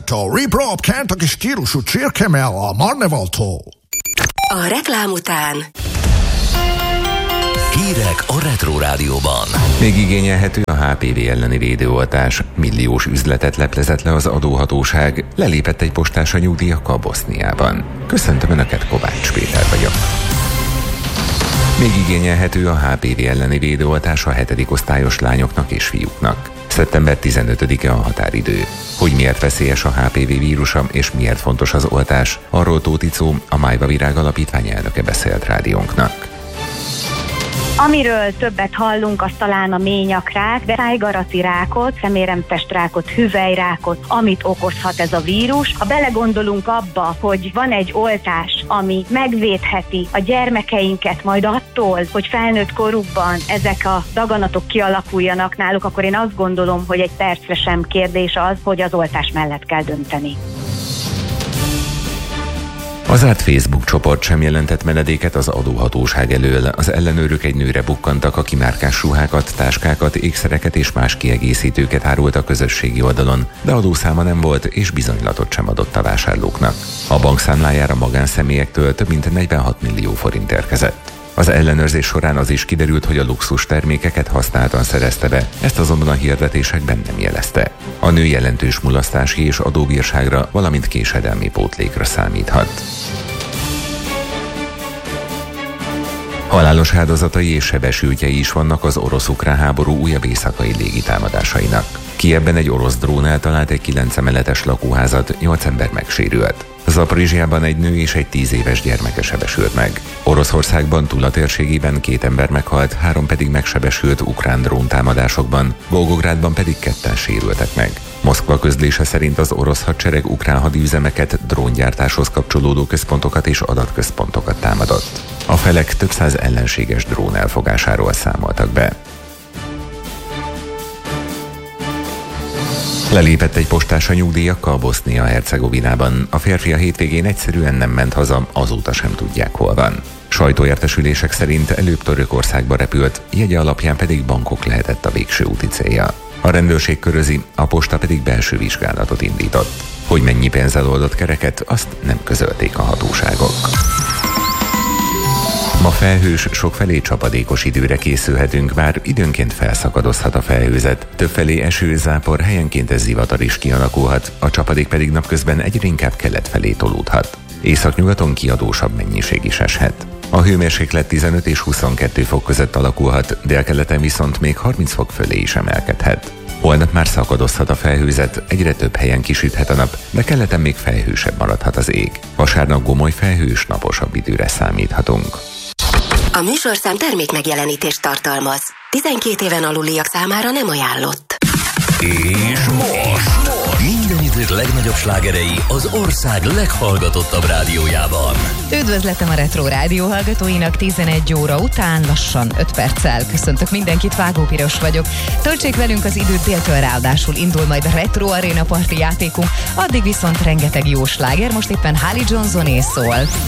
a Reprop Kentucky stílusú csirkemell a Marnevaltól. A reklám után hírek a Retro Rádióban. Még igényelhető a HPV elleni védőoltás. Milliós üzletet leplezett le az adóhatóság. Lelépett egy postás a nyugdíjakkal Boszniában. Köszöntöm Önöket, Kovács Péter vagyok. Még igényelhető a HPV elleni védőoltás a 7. osztályos lányoknak és fiúknak. Szeptember 15-e a határidő. Hogy miért veszélyes a HPV vírusa és miért fontos az oltás, arról Tóth Icó, a Májva Virág Alapítvány elnöke beszélt rádiónknak. Amiről többet hallunk, az talán a ményakrák, de szájgarati rákot, szeméremtestrákot, hüvelyrákot, amit okozhat ez a vírus. Ha belegondolunk abba, hogy van egy oltás, ami megvédheti a gyermekeinket majd attól, hogy felnőtt korukban ezek a daganatok kialakuljanak náluk, akkor én azt gondolom, hogy egy percre sem kérdés az, hogy az oltás mellett kell dönteni. Az zárt Facebook csoport sem jelentett menedéket az adóhatóság elől. Az ellenőrök egy nőre bukkantak, aki márkás ruhákat, táskákat, ékszereket és más kiegészítőket árult a közösségi oldalon, de adószáma nem volt és bizonylatot sem adott a vásárlóknak. A bankszámlájára magánszemélyektől több mint 46 millió forint érkezett. Az ellenőrzés során az is kiderült, hogy a luxus termékeket használtan szerezte be, ezt azonban a hirdetésekben nem jelezte. A nő jelentős mulasztási és adóbírságra, valamint késedelmi pótlékra számíthat. Halálos áldozatai és sebesültjei is vannak az orosz-ukrán háború újabb éjszakai légitámadásainak. Kijevben egy orosz drón eltalált egy 9 emeletes lakóházat, 8 ember megsérült. Zaporizzsjában egy nő és egy 10 éves gyermeke sebesült meg. Oroszországban, Tula térségében 2 ember meghalt, 3 pedig megsebesült ukrán dróntámadásokban, Volgográdban pedig 2-en sérültek meg. Moszkva közlése szerint az orosz hadsereg ukrán hadiüzemeket, dróngyártáshoz kapcsolódó központokat és adatközpontokat támadott. A felek több száz ellenséges drón elfogásáról számoltak be. Lelépett egy postás a nyugdíjakkal Bosznia-Hercegovinában. A férfi a hétvégén egyszerűen nem ment haza, azóta sem tudják, hol van. Sajtóértesülések szerint előbb Törökországba repült, jegye alapján pedig Bangkok lehetett a végső úti célja. A rendőrség körözi, a posta pedig belső vizsgálatot indított. Hogy mennyi pénzzel oldott kereket, azt nem közölték a hatóságok. Ma felhős, sokfelé csapadékos időre készülhetünk, bár időnként felszakadozhat a felhőzet. Többfelé eső, zápor, helyenként ez zivatar is kialakulhat, a csapadék pedig napközben egyre inkább kelet felé tolódhat. Északnyugaton kiadósabb mennyiség is eshet. A hőmérséklet 15 és 22 fok között alakulhat, délkeleten viszont még 30 fok fölé is emelkedhet. Holnap már szakadozhat a felhőzet, egyre több helyen kisüthet a nap, de keleten még felhősebb maradhat az ég. Vasárnap gomoly felhős, naposabb időre számíthatunk. A műsorszám termék megjelenítést tartalmaz. 12 éven aluliak számára nem ajánlott. És most minden idők legnagyobb slágerei az ország leghallgatottabb rádiójában. Üdvözletem a Retro Rádió hallgatóinak, 11 óra után lassan 5 perccel. Köszöntök mindenkit, Vágó Piros vagyok. Töltsék velünk az időt, déltől ráadásul indul majd a Retro Arena Party játékunk, addig viszont rengeteg jó sláger, most éppen Haley Johnsoné szól.